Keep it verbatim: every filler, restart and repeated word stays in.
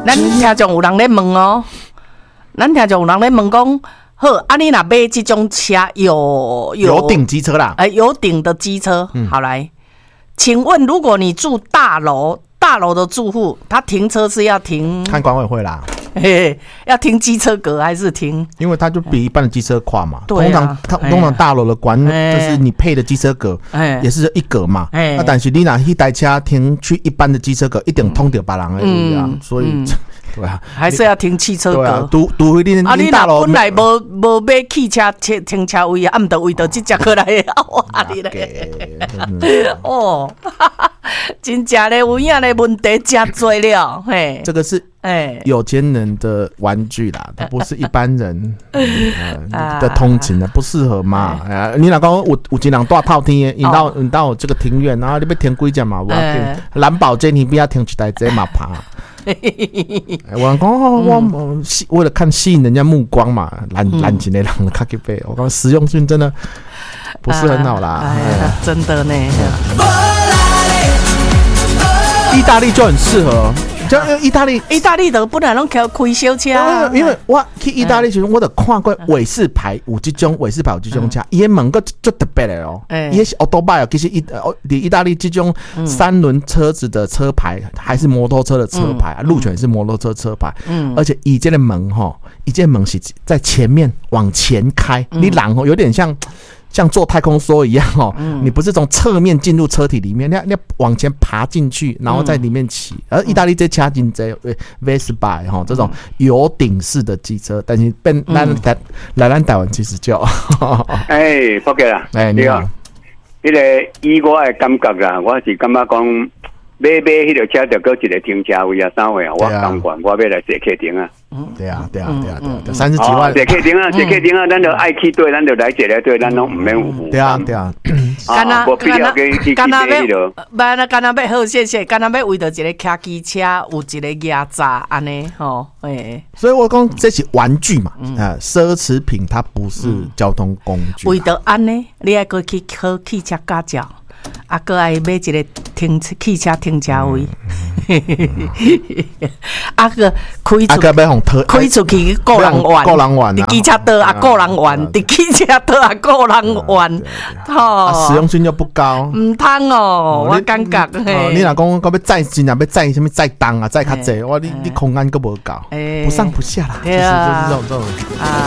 咱听众有人咧问哦，咱听众有人咧问讲，好，啊你若买这种车有有有顶机车啦， 哎、呃，有顶的机车，嗯、好来，请问如果你住大楼，大楼的住户，他停车是要停看管委会啦。 嘿，要停机车格还是停？ 因为它就比一般的机车快嘛。 对啊、 通常它通常大楼的管、哎、就是你配的机车格，哎、也是一格嘛。哎、啊，但是你拿一台车停去一般的机车格，一定通到别人而已啊。嗯、所以、嗯、对啊， 还是要停汽车格。 对啊，除除非你啊，你大楼本来无无买汽车停停车位啊，啊，毋得为着这只过来哇你咧。哦，真正咧有影咧问题真多了，嘿， 这个是。哎，有钱人的玩具啦，它不是一般人、呃、的通勤的，不适合嘛。哎、你老公有有一人大透天，你到你到这个庭院，然后你要停几只嘛？我蓝宝坚尼不要停一台这嘛爬。我讲哦，我为了看吸引人家目光嘛，蓝蓝钱的人的卡给背。我讲实用性真的不是很好啦， 哎哎、真的呢。 意大利就很适合。就意大利， 意大利的本来拢开开小车、啊， 因为我去意大利时，我就看过伟士牌有这种伟士牌有这种车，伊个门个就特别的哦，伊是 autobike， 其实意哦，意大利这种三轮车子的车牌还是摩托车的车牌，嗯、路权是摩托车车牌，嗯，而且伊这个门哈，伊这个门是在前面往前开，嗯、你然后有点像。像坐太空梭一样哦，嗯、你不是从侧面进入车体里面，你要你要往前爬进去，然后在里面骑。嗯、而意大利这车真多 Vespa 哈这种有顶式的机车，但是变咱台来咱台湾其实就， 哎，不给啦， 哎，你好， 那个以我的感觉啦，我是感觉讲买买迄条车就搁一个停车位啊，三位啊，我当管我要来坐客停啊。 嗯，对啊，对啊，对啊，对啊，三十几万， 坐客停啊，坐客停啊，咱就爱去对，咱就来坐来对，咱拢唔免有。 对啊，对啊。 干那干那干那要，办那干那要好，谢谢。干那要为着一个骑机车，有一个压榨安尼吼，诶。 所以我讲这是玩具嘛，啊，奢侈品它不是交通工具。 为着安尼，你爱过去考汽车驾照。啊，搁爱买一个停汽车停车位，啊个开出开出去个人玩， 个人玩， 伫机车道啊个人玩，伫汽车道啊个人玩， 吼，实用性就不高， 唔通哦，我感觉嘿， 你若讲到要载真啊，要载什么载重啊，载较济，哇，你你空间搁无够，不上不下啦，就是就是这种这种啊。